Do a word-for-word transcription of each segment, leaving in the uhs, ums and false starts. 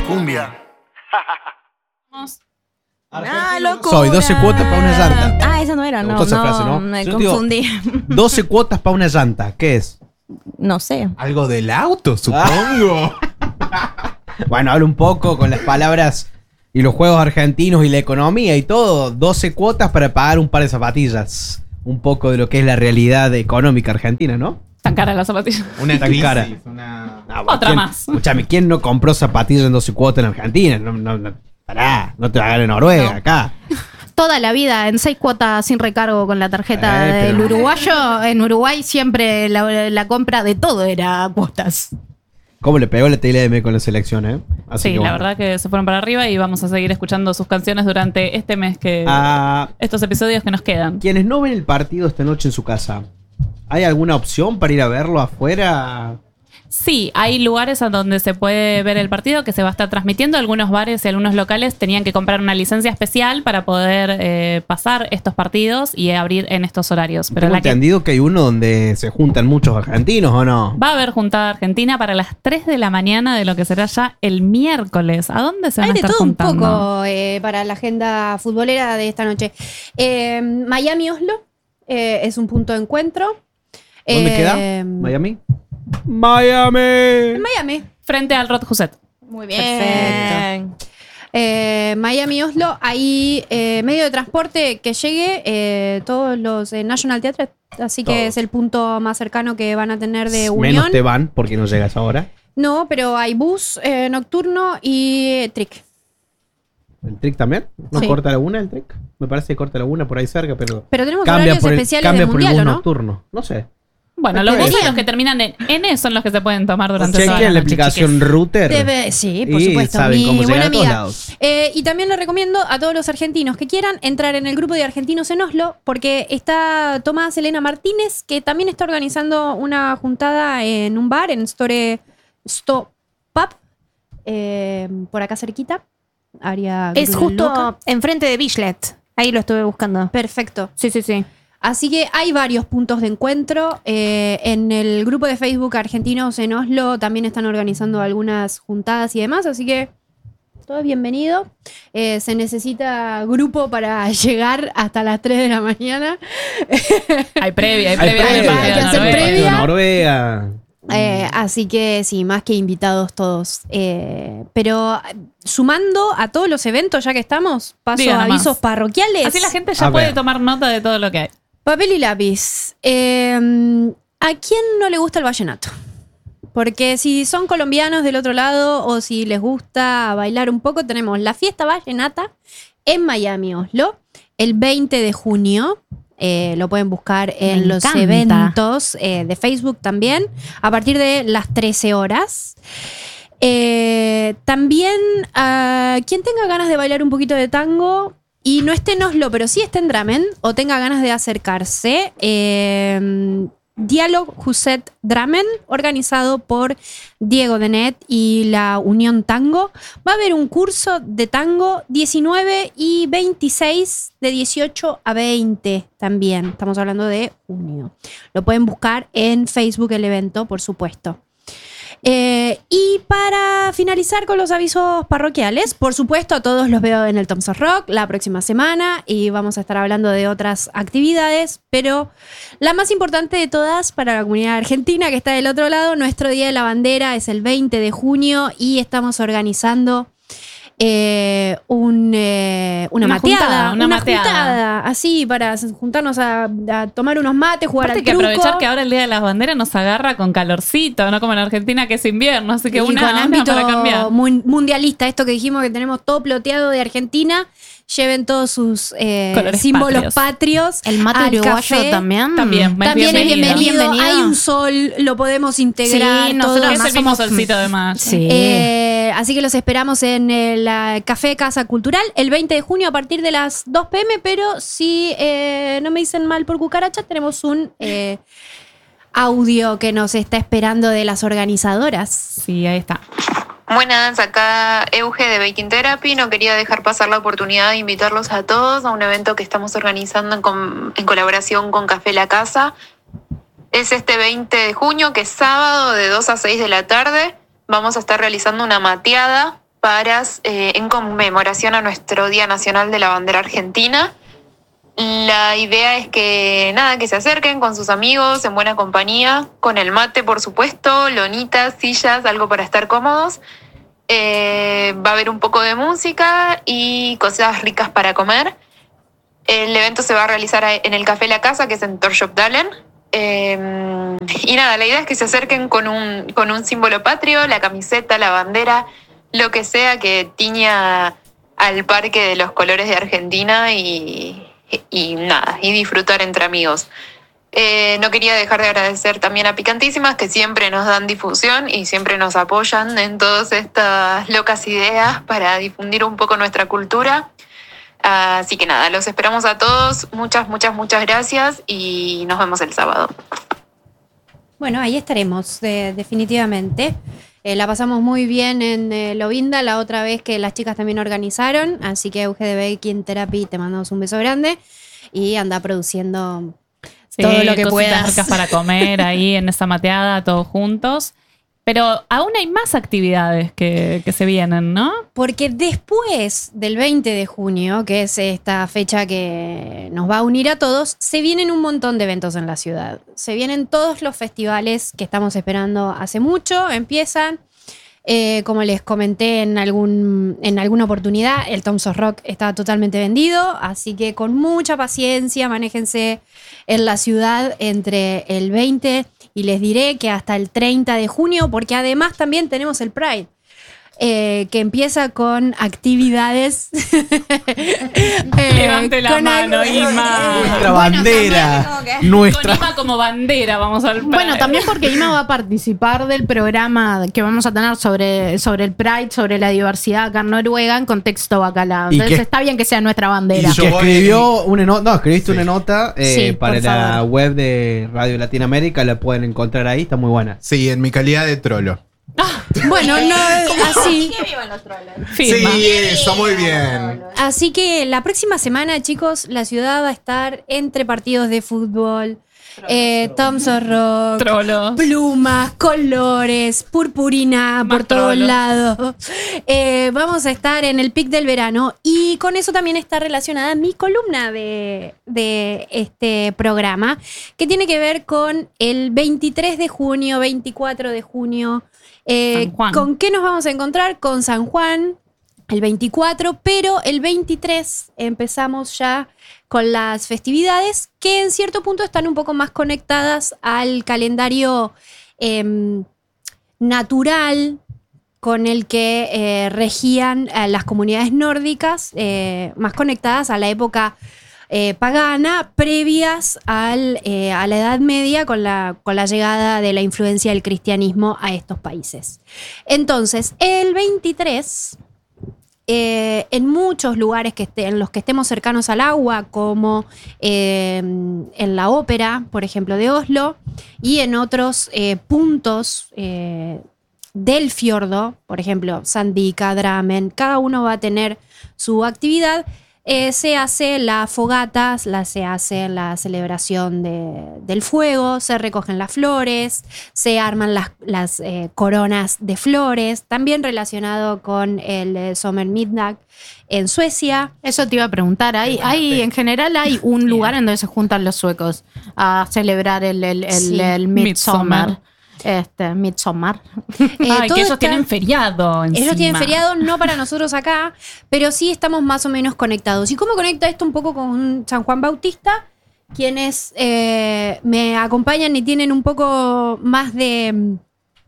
cumbia. Ah, loco. Soy doce cuotas para una llanta. Ah, esa no era, Me no, gustó esa no, frase, ¿no? me Yo digo, confundí. doce cuotas para una llanta. ¿Qué es? No sé. Algo del auto, supongo. Bueno, hablo un poco con las palabras y los juegos argentinos y la economía y todo. doce cuotas para pagar un par de zapatillas. Un poco de lo que es la realidad económica argentina, ¿no? Tan cara la zapatilla. Una Tan crisis, cara. una... Ah, bueno, Otra ¿quién- más. Escuchame, ¿quién no compró zapatillas en doce cuotas en Argentina? No, no, no, pará, no te hagas en Noruega, No. acá. Toda la vida en seis cuotas sin recargo con la tarjeta Eh, del pero- uruguayo. En Uruguay siempre la, la compra de todo era a cuotas. ¿Cómo le pegó la T L M con la selección, eh? Así Sí, que la bueno. verdad que se fueron para arriba y vamos a seguir escuchando sus canciones durante este mes que... Ah, estos episodios que nos quedan. quienes no ven el partido esta noche en su casa, ¿hay alguna opción para ir a verlo afuera? Sí, hay lugares a donde se puede ver el partido que se va a estar transmitiendo. Algunos bares y algunos locales tenían que comprar una licencia especial para poder eh, pasar estos partidos y abrir en estos horarios. Pero Tengo la que entendido que hay uno donde se juntan muchos argentinos, ¿o no? va a haber juntada Argentina para las tres de la mañana de lo que será ya el miércoles. ¿A dónde se van Hay a de estar todo juntando? un poco eh, para la agenda futbolera de esta noche. Eh, Miami-Oslo eh, es un punto de encuentro. ¿Dónde Eh, queda? ¿Miami? ¡Miami! En Miami. Frente al Rod Huset. Muy bien. Perfecto. Eh, Miami-Oslo, hay eh, medio de transporte que llegue, eh, todos los eh, National Theatre, así que Todos. es el punto más cercano que van a tener de Unión. Menos te van porque no llegas ahora. No, pero hay bus eh, nocturno y eh, trick. ¿El trick también? ¿No Sí. corta la una el trick? Me parece que corta la una por ahí cerca, pero... Pero tenemos Cambia horarios por el, especiales cambia de por el mundial, bus ¿o no? nocturno. No sé. Bueno, los Chequeen. buses los que terminan en N son los que se pueden tomar durante toda Chequen la la noche, aplicación chiques. Router. Debe- sí, por Y supuesto. saben Mi cómo llegar buena a todos amiga. lados. Eh, y también le recomiendo a todos los argentinos que quieran entrar en el grupo de argentinos en Oslo, porque está Tomás Elena Martínez, que también está organizando una juntada en un bar, en Store Stop Pub, eh, por acá cerquita. Área Es Grunloca. justo enfrente de Bichlet. Ahí lo estuve buscando. Perfecto. Sí, sí, sí. Así que hay varios puntos de encuentro. Eh, en el grupo de Facebook Argentinos en Oslo también están organizando algunas juntadas y demás, así que todo es bienvenido. Eh, se necesita grupo para llegar hasta las tres de la mañana. Hay previa, hay Hay previa. del previa, partido hay que de hacer Noruega. previa. Noruega. Eh, así que sí, más que invitados todos. Eh, pero eh, sumando a todos los eventos, ya que estamos, paso Diga a nomás. avisos parroquiales. Así la gente ya A puede ver. tomar nota de todo lo que hay. Papel y lápiz. Eh, ¿A quién no le gusta el vallenato? Porque si son colombianos del otro lado o si les gusta bailar un poco, tenemos la fiesta vallenata en Miami, Oslo, el veinte de junio. Eh, lo pueden buscar en Me los encanta. eventos eh, de Facebook también, a partir de las trece horas. Eh, también, uh, quien tenga ganas de bailar un poquito de tango y no esté en Oslo, pero sí esté en Drammen o tenga ganas de acercarse, eh, Dialog Huset Drammen, organizado por Diego Denet y la Unión Tango. Va a haber un curso de tango diecinueve y veintiséis, de dieciocho a veinte también. Estamos hablando de junio. Lo pueden buscar en Facebook el evento, por supuesto. Eh, y para finalizar con los avisos parroquiales, por supuesto, a todos los veo en el Thompson Rock la próxima semana y vamos a estar hablando de otras actividades, pero la más importante de todas para la comunidad argentina que está del otro lado, nuestro Día de la Bandera es el veinte de junio y estamos organizando eh, un, eh, una, Una mateada, juntada, una mateada. juntada, así para juntarnos a, a tomar unos mates, jugar Aparte al que truco. aprovechar que ahora el Día de las Banderas nos agarra con calorcito, no como en Argentina que es invierno, así que y una, con una ámbito para cambiar. mun- mundialista, esto que dijimos que tenemos todo ploteado de Argentina, lleven todos sus eh, Colores símbolos patrios. patrios. El mate al uruguayo café. también. También, También es bienvenido. bienvenido. Bienvenido. Hay un sol, lo podemos integrar. Sí, todo. nosotros Es más el mismo somos- solcito de mayo. Sí. Eh, así que los esperamos en el eh, Café Casa Cultural el veinte de junio a partir de las dos pm, pero si eh, no me dicen mal por cucaracha, tenemos un eh, audio que nos está esperando de las organizadoras. Sí, ahí está. Buenas, acá Euge de Baking Therapy. No quería dejar pasar la oportunidad de invitarlos a todos a un evento que estamos organizando en, com- en colaboración con Café La Casa. Es este veinte de junio, que es sábado, de dos a seis de la tarde. Vamos a estar realizando una mateada para, eh, en conmemoración a nuestro Día Nacional de la Bandera Argentina. La idea es que, nada, que se acerquen con sus amigos, en buena compañía, con el mate, por supuesto, lonitas, sillas, algo para estar cómodos. Eh, va a haber un poco de música y cosas ricas para comer. El evento se va a realizar en el Café La Casa, que es en Torshov-Dalen. Eh, y nada, la idea es que se acerquen con un, con un símbolo patrio, la camiseta, la bandera, lo que sea que tiña al parque de los colores de Argentina y... y nada, y disfrutar entre amigos. Eh, no quería dejar de agradecer también a Picantísimas, que siempre nos dan difusión y siempre nos apoyan en todas estas locas ideas para difundir un poco nuestra cultura. Así que nada, los esperamos a todos. Muchas, muchas, muchas gracias y nos vemos el sábado. Bueno, ahí estaremos, eh, definitivamente. Eh, la pasamos muy bien en eh, Lovinda la otra vez que las chicas también organizaron, así que Euge de Baking Therapy, te mandamos un beso grande y anda produciendo Sí, todo lo que cositas puedas. ricas para comer ahí en esa mateada, todos juntos. Pero aún hay más actividades que, que se vienen, ¿no? Porque después del veinte de junio, que es esta fecha que nos va a unir a todos, se vienen un montón de eventos en la ciudad. Se vienen todos los festivales que estamos esperando hace mucho, empiezan. Eh, como les comenté en, algún, en alguna oportunidad, el Thompson Rock está totalmente vendido, así que con mucha paciencia manéjense en la ciudad entre el veinte y les diré que hasta el treinta de junio, porque además también tenemos el Pride. Eh, que empieza con actividades. eh, Levante la con mano, al- Ima. Nuestra Bueno, bandera. también como que- Nuestra. Con Ima como bandera vamos al Pride. Bueno, también porque Ima va a participar del programa que vamos a tener sobre, sobre el Pride, sobre la diversidad acá en Noruega, en contexto bacalao. Y Entonces que- está bien que sea nuestra bandera. Y Yo que voy- escribió una nota, no, escribiste Sí. una nota eh, Sí, para por la favor. web de Radio Latinoamérica, la pueden encontrar ahí, está muy buena. Sí, en mi calidad de trolo. Bueno, no, así. Firma. Sí, eso, muy bien. Así que la próxima semana, chicos, la ciudad va a estar entre partidos de fútbol, eh, Thompson Rock, Trolos. plumas, colores, purpurina Más por todos trolos. lados. Eh, vamos a estar en el pic del verano y con eso también está relacionada mi columna de, de este programa, que tiene que ver con el veintitrés de junio, veinticuatro de junio. Eh, San Juan. ¿Con qué nos vamos a encontrar? Con San Juan, el veinticuatro, pero el veintitrés empezamos ya con las festividades que en cierto punto están un poco más conectadas al calendario eh, natural con el que eh, regían eh, las comunidades nórdicas, eh, más conectadas a la época eh, pagana, previas al, eh, a la Edad Media con la, con la llegada de la influencia del cristianismo a estos países. Entonces, el veintitrés... Eh, en muchos lugares que esté, en los que estemos cercanos al agua, como eh, en la ópera, por ejemplo, de Oslo, y en otros eh, puntos eh, del fiordo, por ejemplo, Sandvika, Drammen, cada uno va a tener su actividad. Eh, se hace la fogata, la, se hace la celebración de, del fuego, se recogen las flores, se arman las, las eh, coronas de flores, también relacionado con el eh, Sommermiddag en Suecia. Eso te iba a preguntar. Hay, hay, en general hay un lugar en donde se juntan los suecos a celebrar el, el, el, Sí. el Midsommar. Este, Midsommar. Eh, Ay, todo que ellos está- tienen feriado encima. Ellos tienen feriado, no para nosotros acá, pero sí estamos más o menos conectados. ¿Y cómo conecta esto un poco con San Juan Bautista? Quienes eh, me acompañan y tienen un poco más de,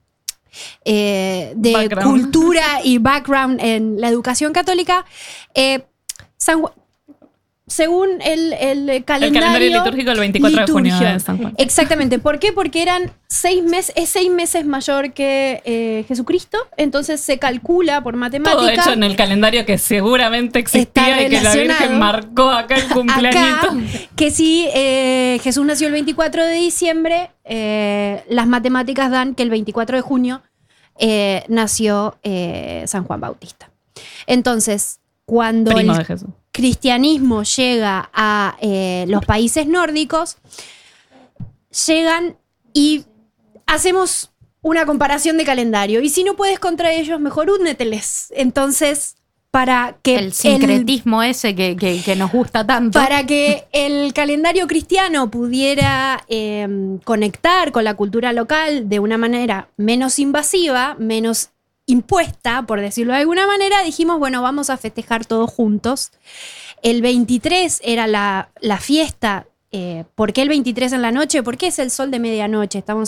eh, de Background. cultura y background en la educación católica. Eh, San Juan- según el, el calendario, El calendario litúrgico el veinticuatro de junio liturgia. de San Juan. Exactamente. ¿Por qué? Porque eran seis meses, es seis meses mayor que eh, Jesucristo. Entonces se calcula por matemática. Todo hecho en el calendario que seguramente existía Está y que la relacionado. Virgen marcó acá el Acá, cumpleañito. que si eh, Jesús nació el veinticuatro de diciembre, eh, las matemáticas dan que el veinticuatro de junio eh, nació eh, San Juan Bautista. Entonces, cuando Primo el de Jesús. cristianismo llega a eh, los países nórdicos, llegan y hacemos una comparación de calendario. Y si no puedes contra ellos, mejor úneteles. Entonces, para que El sincretismo ese que, que- que nos gusta tanto. para que el calendario cristiano pudiera eh, conectar con la cultura local de una manera menos invasiva, menos impuesta, por decirlo de alguna manera, dijimos, bueno, vamos a festejar todos juntos. El veintitrés era la, la fiesta. Eh, ¿Por qué el veintitrés en la noche? Porque es el sol de medianoche. Estamos